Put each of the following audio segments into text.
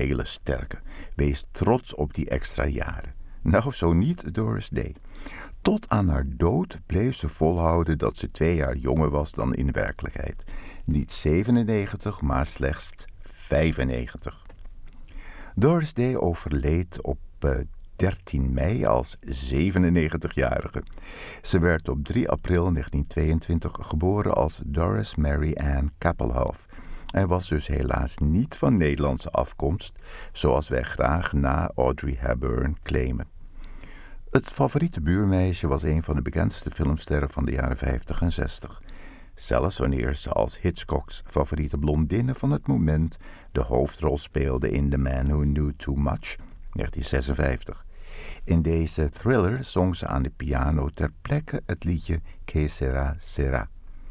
hele sterke. Wees trots op die extra jaren. Nou, zo niet Doris Day. Tot aan haar dood bleef ze volhouden dat ze 2 jaar jonger was dan in werkelijkheid. Niet 97, maar slechts 95. Doris Day overleed op 13 mei als 97-jarige. Ze werd op 3 april 1922 geboren als Doris Mary Ann Kappelhoff. Hij was dus helaas niet van Nederlandse afkomst, zoals wij graag na Audrey Hepburn claimen. Het favoriete buurmeisje was een van de bekendste filmsterren van de jaren 50 en 60. Zelfs wanneer ze als Hitchcocks favoriete blondine van het moment de hoofdrol speelde in The Man Who Knew Too Much, 1956. In deze thriller zong ze aan de piano ter plekke het liedje Que Sera Sera.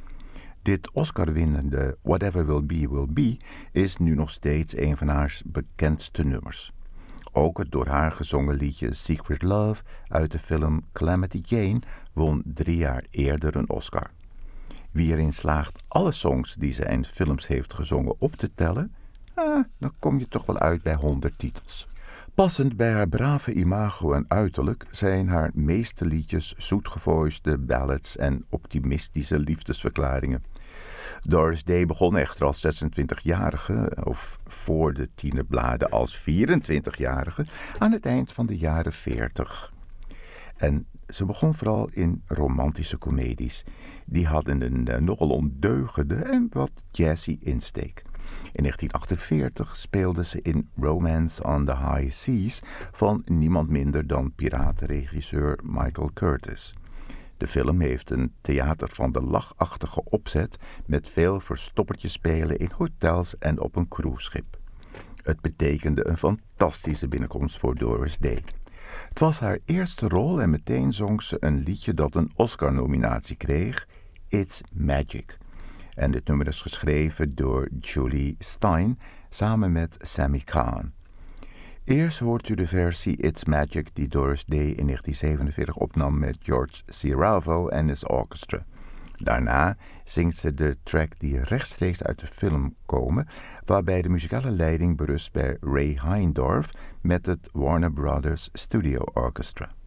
Dit Oscar-winnende Whatever Will Be is nu nog steeds een van haar bekendste nummers. Ook het door haar gezongen liedje Secret Love uit de film Calamity Jane won 3 jaar eerder een Oscar. Wie erin slaagt alle songs die ze in films heeft gezongen op te tellen, dan kom je toch wel uit bij 100 titels. Passend bij haar brave imago en uiterlijk zijn haar meeste liedjes zoetgevoiste ballads en optimistische liefdesverklaringen. Doris Day begon echter als 26-jarige, of voor de tienerbladen als 24-jarige, aan het eind van de jaren 40. En ze begon vooral in romantische comedies. Die hadden een nogal ondeugende en wat jazzy insteek. In 1948 speelde ze in Romance on the High Seas van niemand minder dan piratenregisseur Michael Curtiz. De film heeft een theater van de lachachtige opzet met veel verstoppertjes spelen in hotels en op een cruiseschip. Het betekende een fantastische binnenkomst voor Doris Day. Het was haar eerste rol en meteen zong ze een liedje dat een Oscar-nominatie kreeg, It's Magic. En dit nummer is geschreven door Julie Stein samen met Sammy Cahn. Eerst hoort u de versie It's Magic die Doris Day in 1947 opnam met George Siravo en his orchestra. Daarna zingt ze de track die rechtstreeks uit de film komen, waarbij de muzikale leiding berust bij Ray Heindorf met het Warner Brothers Studio Orchestra.